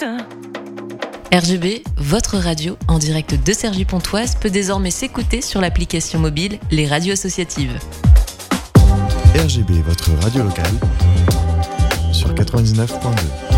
RGB, votre radio en direct de Cergy-Pontoise peut désormais s'écouter sur l'application mobile Les Radios Associatives. RGB, votre radio locale sur 99.2.